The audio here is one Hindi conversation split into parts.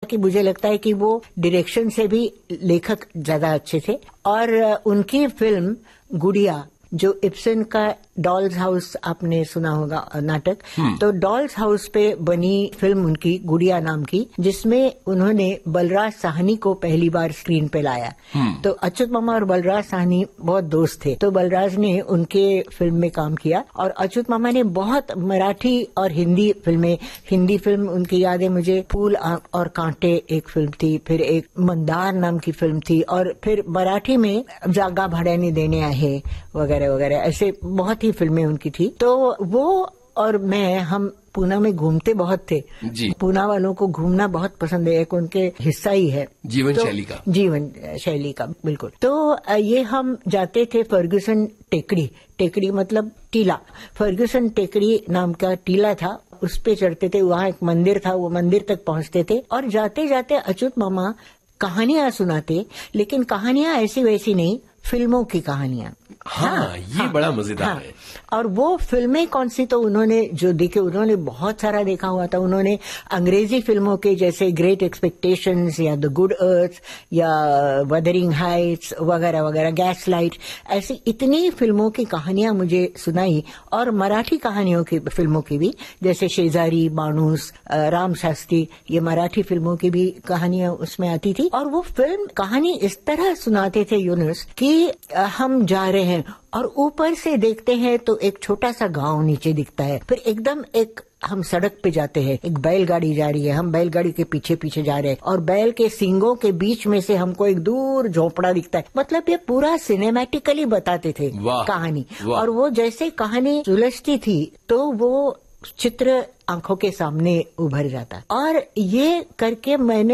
कि मुझे लगता है कि वो डायरेक्शन से भी लेखक ज्यादा अच्छे थे। और उनकी फिल्म गुड़िया, जो इब्सन का डॉल्स हाउस आपने सुना होगा नाटक, तो डॉल्स हाउस पे बनी फिल्म उनकी गुड़िया नाम की, जिसमें उन्होंने बलराज साहनी को पहली बार स्क्रीन पे लाया। तो अच्युत मामा और बलराज साहनी बहुत दोस्त थे, तो बलराज ने उनके फिल्म में काम किया और अच्युत मामा ने बहुत मराठी और हिंदी फिल्में, हिंदी फिल्म उनकी याद है मुझे फूल और कांटे एक फिल्म थी, फिर एक मंदार नाम की फिल्म थी, और फिर मराठी में जागा भाड्याने देणे आहे वगैरह वगैरह, ऐसे बहुत ही फिल्में उनकी थी। तो वो और मैं, हम पूना में घूमते बहुत थे जी। पूना वालों को घूमना बहुत पसंद है, एक उनके हिस्सा ही है जीवन शैली का बिल्कुल। तो ये हम जाते थे फर्ग्यूसन टेकड़ी, टेकड़ी मतलब टीला, फर्ग्यूसन टेकड़ी नाम का टीला था, उस पे चढ़ते थे, वहाँ एक मंदिर था, वो मंदिर तक पहुंचते थे और जाते जाते अच्युत मामा कहानियां सुनाते, लेकिन कहानियां ऐसी वैसी नहीं, फिल्मों की कहानियां। ये बड़ा मजेदार है। और वो फिल्में कौन सी, तो उन्होंने जो देखे, उन्होंने बहुत सारा देखा हुआ था। उन्होंने अंग्रेजी फिल्मों के जैसे ग्रेट एक्सपेक्टेशंस या द गुड अर्थ या वदरिंग हाइट्स वगैरह वगैरह, गैस लाइट, ऐसी इतनी फिल्मों की कहानियां मुझे सुनाई। और मराठी कहानियों की फिल्मों की भी, जैसे शेजारी, माणूस, राम शास्त्री, ये मराठी फिल्मों की भी कहानियां उसमें आती थी। और वो फिल्म कहानी इस तरह सुनाते थे यूनुस कि हम जा रहे हैं और ऊपर से देखते हैं तो एक छोटा सा गांव नीचे दिखता है, फिर एकदम एक हम सड़क पे जाते हैं, एक बैलगाड़ी जा रही है, हम बैलगाड़ी के पीछे पीछे जा रहे हैं और बैल के सींगों के बीच में से हमको एक दूर झोपड़ा दिखता है। मतलब ये पूरा सिनेमैटिकली बताते थे कहानी। और वो जैसे कहानी सुलझती थी तो वो चित्र आंखों के सामने उभर जाता। और ये करके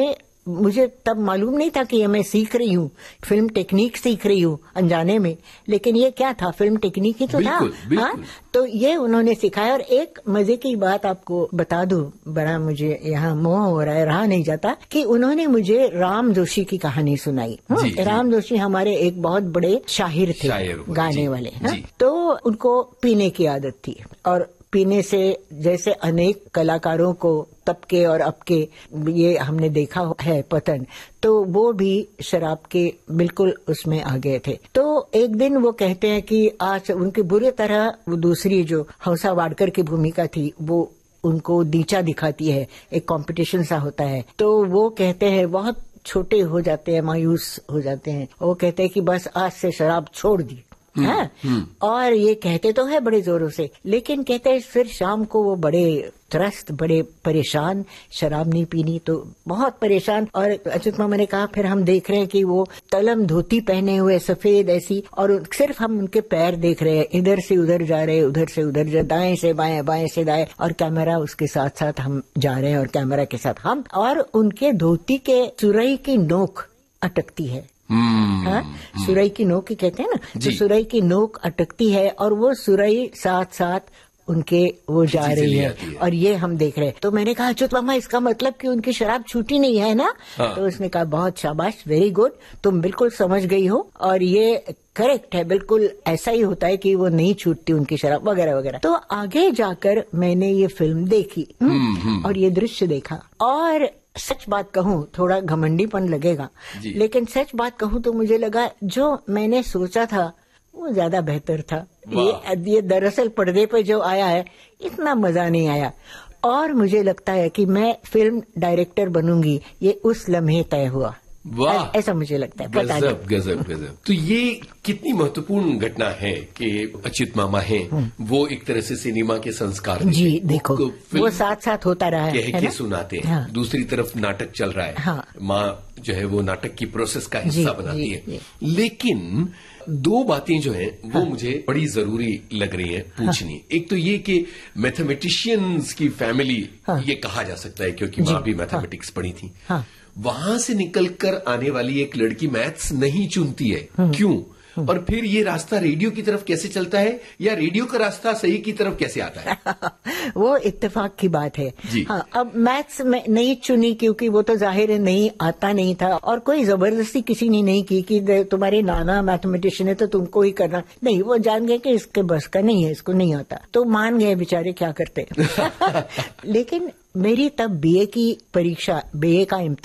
मुझे तब मालूम नहीं था कि ये मैं सीख रही हूँ, फिल्म टेक्निक सीख रही हूँ अनजाने में, लेकिन ये क्या था, फिल्म टेक्निक ही तो था। हाँ, तो ये उन्होंने सिखाया। और एक मजे की बात आपको बता दूं, बड़ा मुझे यहाँ मोह हो रहा है, रहा नहीं जाता, कि उन्होंने मुझे राम जोशी की कहानी सुनाई। राम जोशी हमारे एक बहुत बड़े शाहिर थे, गाने वाले। तो उनको पीने की आदत थी और पीने से जैसे अनेक कलाकारों को तब के और अब के ये हमने देखा है पतन, तो वो भी शराब के बिल्कुल उसमें आ गए थे। तो एक दिन वो कहते हैं कि आज उनकी बुरी तरह वो दूसरी जो हंसा वाडकर की भूमिका थी वो उनको नीचा दिखाती है, एक कंपटीशन सा होता है। तो वो कहते हैं, बहुत छोटे हो जाते हैं, मायूस हो जाते हैं, वो कहते हैं कि बस आज से शराब छोड़ दी। और ये कहते तो है बड़े जोरों से, लेकिन कहते हैं फिर शाम को वो बड़े त्रस्त, बड़े परेशान, शराब नहीं पीनी तो बहुत परेशान। और अच्युत मामा ने कहा फिर हम देख रहे हैं कि वो तलम धोती पहने हुए सफेद ऐसी, और सिर्फ हम उनके पैर देख रहे हैं, इधर से उधर जा रहे, उधर से उधर जा, दाएं से बाएं, बाएं से दाएं, और कैमरा उसके साथ साथ हम जा रहे हैं और कैमरा के साथ हम, और उनके धोती के सुरई की नोक अटकती है। सुरई की नोक ही कहते हैं ना, तो सुरई की नोक अटकती है और वो सुरई साथ साथ उनके वो जा रही है और ये हम देख रहे हैं। तो मैंने कहा अच्युत मामा इसका मतलब कि उनकी शराब छूटी नहीं है ना? तो उसने कहा बहुत शाबाश, वेरी गुड, तुम बिल्कुल समझ गई हो और ये करेक्ट है, बिल्कुल ऐसा ही होता है कि वो नहीं छूटती उनकी शराब वगैरह वगैरह। तो आगे जाकर मैंने ये फिल्म देखी और ये दृश्य देखा, और सच बात कहूँ, थोड़ा घमंडीपन लगेगा, लेकिन सच बात कहूँ तो मुझे लगा जो मैंने सोचा था वो ज्यादा बेहतर था। ये दरअसल पर्दे पे जो आया है इतना मजा नहीं आया, और मुझे लगता है कि मैं फिल्म डायरेक्टर बनूंगी ये उस लम्हे तय हुआ। वाह, ऐसा मुझे लगता है। गजब गजब गजब। तो ये कितनी महत्वपूर्ण घटना है कि अच्युत मामा हैं, वो एक तरह से सिनेमा के संस्कार जी देखो वो साथ साथ होता रहा है, कह के सुनाते हैं। हाँ। दूसरी तरफ नाटक चल रहा है। हाँ। माँ जो है वो नाटक की प्रोसेस का हिस्सा बनाती है। लेकिन दो बातें जो हैं वो मुझे बड़ी जरूरी लग रही हैं पूछनी। एक तो ये कि मैथमेटिशियंस की फैमिली ये कहा जा सकता है, क्योंकि माँ भी मैथमेटिक्स पढ़ी थी। वहां से निकलकर आने वाली एक लड़की मैथ्स नहीं चुनती है, क्यों? और फिर ये रास्ता रेडियो की तरफ कैसे चलता है, या रेडियो का रास्ता सही की तरफ कैसे आता है? वो इत्तेफाक की बात है। हाँ, अब मैथ्स में नहीं चुनी क्योंकि वो तो जाहिर है नहीं आता नहीं था, और कोई जबरदस्ती किसी ने नहीं की कि तुम्हारे नाना मैथमेटिशियन है तो तुमको ही करना, नहीं, वो जान गए कि इसके बस का नहीं है, इसको नहीं आता, तो मान गए बेचारे, क्या करते। लेकिन मेरी तब बीए की परीक्षा, बीए का